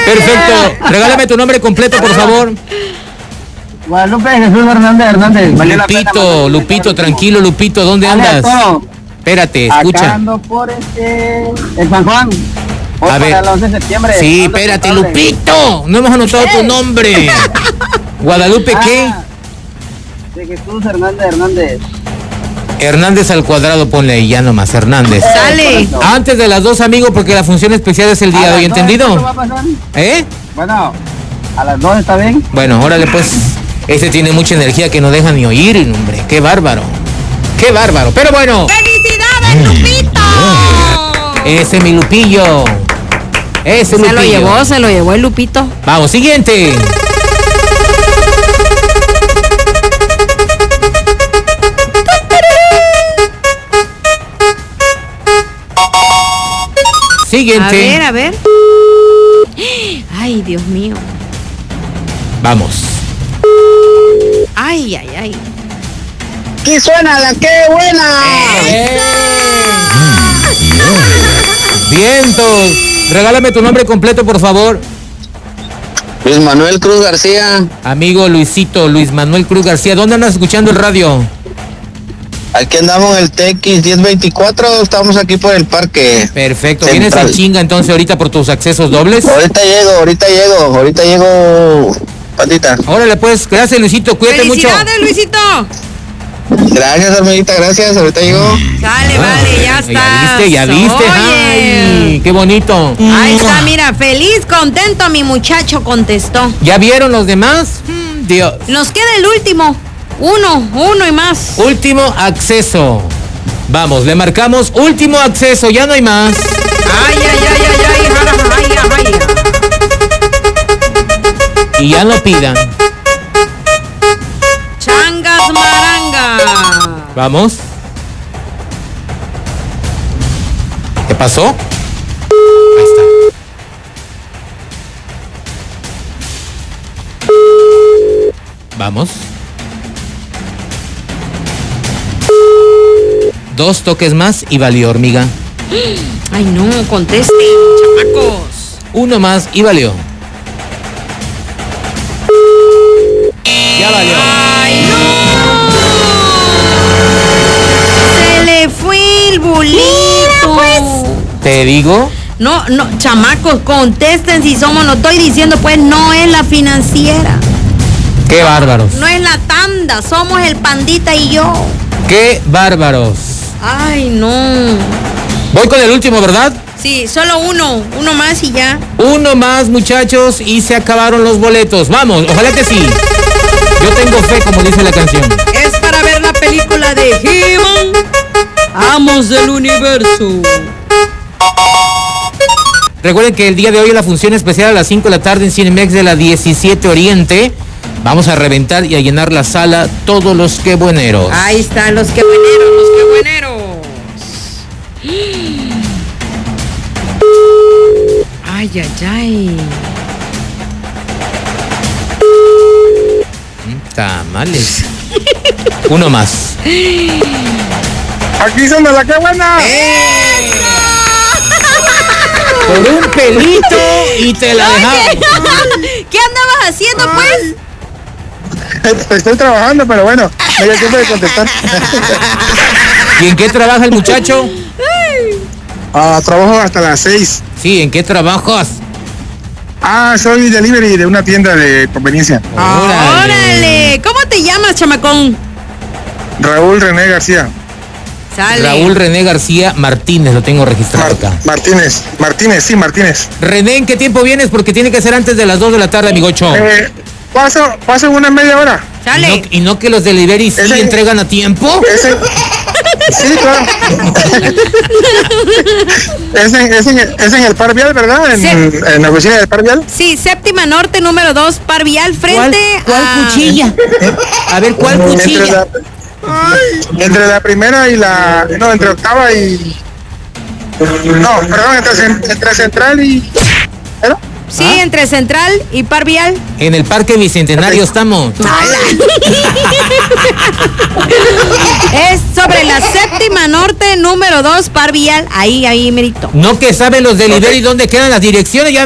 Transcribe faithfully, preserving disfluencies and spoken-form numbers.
Perfecto. Regálame tu nombre completo, por favor. Guadalupe Jesús Hernández Hernández. Lupito, Lupito, tranquilo, Lupito, ¿dónde andas? Espérate, escucha. Acá ando por este, el San Juan. Voy A ver. para el once de septiembre. Sí, espérate, Lupito. No hemos anotado tu nombre. Guadalupe, ¿qué? Ah, de Jesús Hernández Hernández. Hernández al cuadrado, ponle ahí ya nomás, Hernández. Sale. Antes de las dos, amigo, porque la función especial es el día de hoy, ¿entendido? Va a pasar? ¿Eh? Bueno, a las dos está bien. Bueno, órale pues. Ese tiene mucha energía que no deja ni oír, hombre. Qué bárbaro. Qué bárbaro. Pero bueno. ¡Felicidades, Lupito! Ese mi Lupillo. Ese Lupillo. Se lo llevó, se lo llevó el Lupito. Vamos, siguiente. Siguiente. A ver, a ver. Ay, Dios mío. Vamos. Ay, ay, ay. ¡Y suena la que buena! ¡Eh! Vientos. Regálame tu nombre completo, por favor. Luis Manuel Cruz García. Amigo Luisito, Luis Manuel Cruz García. ¿Dónde andas escuchando el radio? Aquí andamos en el T X diez veinticuatro, estamos aquí por el parque. Perfecto. Central. ¿Vienes en chinga entonces ahorita por tus accesos dobles? Ahorita llego, ahorita llego, ahorita llego, Patita. Órale pues, gracias Luisito, cuídate mucho. ¡Felicidades, Luisito! Gracias, hermanita, gracias, ahorita llego. Sale, vale, ya está. Ya viste, ya viste. Ay, qué bonito. Ahí está, mira, feliz, contento, mi muchacho contestó. ¿Ya vieron los demás? Mm, Dios. Nos queda el último. Uno, uno y más. Último acceso. Vamos, le marcamos último acceso, ya no hay más. Ay, ay, ay, ay, ay, ay, ay, ay. Y ya no pidan. Changas maranga. Vamos. ¿Qué pasó? Ahí está. Vamos. Dos toques más y valió, hormiga. Ay, no, contesten, chamacos. Uno más y valió. Ya valió. Ay, no. Se le fue el bolito. Pues. ¿Te digo? No, no, chamacos, contesten si somos, no estoy diciendo, pues no es la financiera. Qué bárbaros. No es la tanda, somos el Pandita y yo. Qué bárbaros. Ay, no. Voy con el último, ¿verdad? Sí, solo uno, uno más y ya. Uno más, muchachos, y se acabaron los boletos. Vamos, ojalá que sí. Yo tengo fe, como dice la canción. Es para ver la película de He-Man, Amos del Universo. Recuerden que el día de hoy es la función especial a las cinco de la tarde en Cinemex de la diecisiete Oriente. Vamos a reventar y a llenar la sala todos los quebueneros. Ahí están los quebueneros, los quebueneros. Ay, ay, ay. Tamales. Uno más. Aquí son de la que buena. Por un pelito y te la dejamos. ¿Qué andabas haciendo, pues? Estoy trabajando, pero bueno, me dio tiempo de contestar. ¿Y en qué trabaja el muchacho? Ah, trabajo hasta las seis. Sí, ¿en qué trabajas? Ah, soy delivery de una tienda de conveniencia. Órale. Órale. ¿Cómo te llamas, chamacón? Raúl René García. Sale. Raúl René García Martínez, lo tengo registrado Mar- acá. Martínez, Martínez, sí, Martínez. René, ¿en qué tiempo vienes? Porque tiene que ser antes de las dos de la tarde, amigocho. Eh, paso, paso en una media hora. ¿Y Sale. no, y no que los delivery sí Ese- entregan a tiempo? Ese, sí, claro. es, en, es, en, es en el Par Vial, ¿verdad? En, Sí. en la oficina del Par Vial. Sí, séptima norte, número dos, Par Vial, frente ¿Cuál, cuál a... cuchilla? A ver, ¿cuál Entre cuchilla? la, entre la primera y la... No, entre octava y... No, perdón, entre, cen- entre central y... ¿Pero? Sí, ¿Ah? entre Central y Par Vial. En el Parque Bicentenario estamos. Es sobre la séptima norte, número dos, Par Vial. Ahí, ahí, merito. No que saben los delivery dónde quedan las direcciones, ya